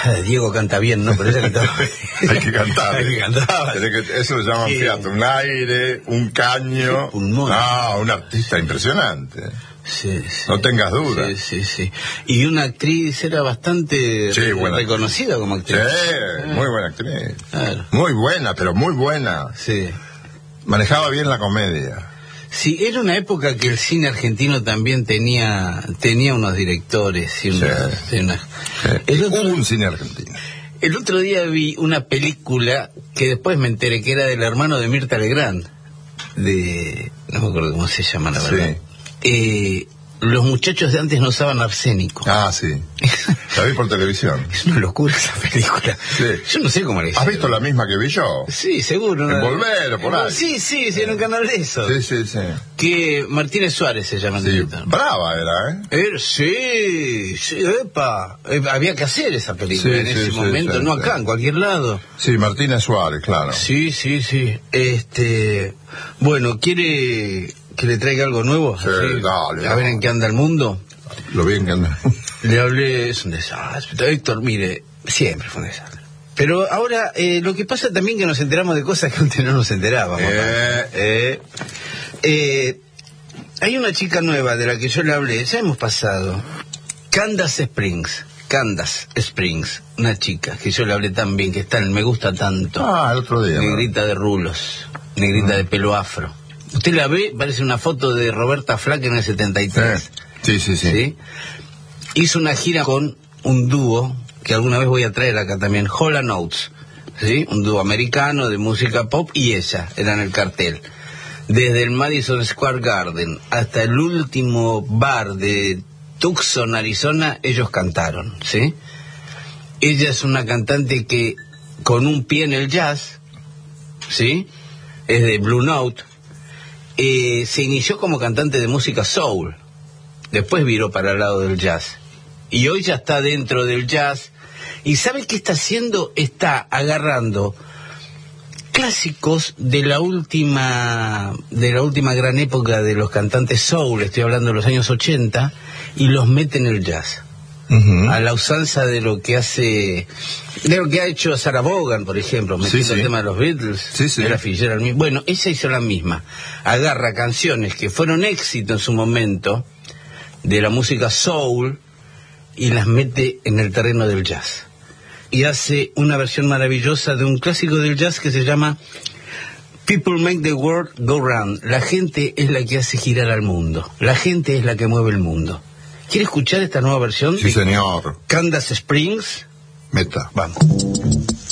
Diego canta bien, ¿no? Pero ella cantaba. Hay que cantar. Hay que cantar. Eso lo llaman fiato, un aire, un caño. Pulmón. No, un artista impresionante. Sí, sí. No tengas duda. Sí. Y una actriz, era bastante reconocida como actriz. Sí, muy buena actriz. Claro. Muy buena, pero muy buena. Sí. Manejaba bien la comedia. Sí, era una época que el cine argentino también tenía unos directores y Hubo un cine argentino. El otro día vi una película que después me enteré que era del hermano de Mirta Legrand, no me acuerdo cómo se llama, la verdad. Los muchachos de antes no usaban arsénico. Ah, sí. La vi por televisión. Es una locura esa película. Sí. Yo no sé cómo la hicieron. ¿Has visto la misma que vi yo? Sí, seguro. En Volver o por ahí. Sí, en un canal de eso. Sí. Que Martínez Suárez se llama. Sí, brava era, Sí, epa. Había que hacer esa película en ese momento, no acá, en cualquier lado. Sí, Martínez Suárez, claro. Sí. Bueno, ¿quiere que le traiga algo nuevo? Sí, dale. A ver en qué anda el mundo. Lo bien que anda. Le hablé, es un desastre. Héctor, mire, siempre fue un desastre. Pero ahora, lo que pasa también que nos enteramos de cosas que antes no nos enterábamos. Hay una chica nueva de la que yo le hablé, ya hemos pasado. Candace Springs, una chica que yo le hablé tan bien, que está en Me Gusta Tanto. El otro día. Negrita de rulos, negrita de pelo afro. Usted la ve, parece una foto de Roberta Flack en el 73. Sí. Hizo una gira con un dúo que alguna vez voy a traer acá también, Hall & Oates, ¿sí? Un dúo americano de música pop, y ella era en el cartel. Desde el Madison Square Garden hasta el último bar de Tucson, Arizona, ellos cantaron, ¿sí? Ella es una cantante que con un pie en el jazz, ¿sí? Es de Blue Note. Se inició como cantante de música soul, después viró para el lado del jazz, y hoy ya está dentro del jazz. ¿Y sabe qué está haciendo? Está agarrando clásicos de la última gran época de los cantantes soul, estoy hablando de los años 80, y los mete en el jazz. A la usanza de lo que ha hecho Sarah Vaughan, por ejemplo, metiendo el tema de los Beatles, de la Fitzgerald. Bueno, ella hizo la misma. Agarra canciones que fueron éxito en su momento de la música soul y las mete en el terreno del jazz. Y hace una versión maravillosa de un clásico del jazz que se llama People Make the World Go Round. La gente es la que hace girar al mundo. La gente es la que mueve el mundo. ¿Quiere escuchar esta nueva versión? Sí, señor. Candace Springs. Meta. Vamos.